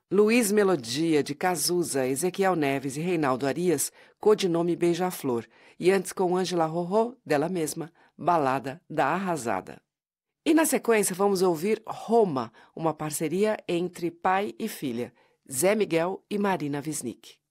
Luiz Melodia, de Cazuza, Ezequiel Neves e Reinaldo Arias, codinome Beija-Flor. E antes com Ângela Rorô, dela mesma, Balada da Arrasada. E na sequência vamos ouvir Roma, uma parceria entre pai e filha, Zé Miguel e Marina Wisnik.